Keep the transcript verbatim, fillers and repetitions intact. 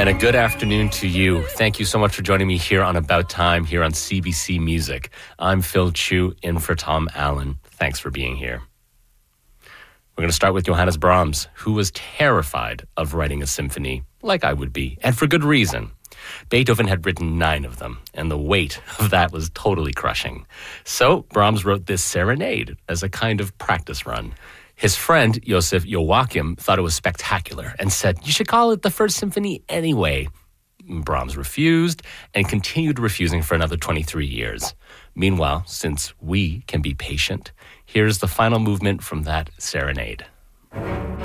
And a good afternoon to you. Thank you so much for joining me here on About Time, here on C B C Music. I'm Phil Chu, in for Tom Allen. Thanks for being here. We're going to start with Johannes Brahms, who was terrified of writing a symphony, like I would be, and for good reason. Beethoven had written nine of them, and the weight of that was totally crushing. So Brahms wrote this serenade as a kind of practice run. His friend, Joseph Joachim, thought it was spectacular and said, "You should call it the First Symphony anyway." Brahms refused and continued refusing for another twenty-three years. Meanwhile, since we can be patient, here's the final movement from that serenade.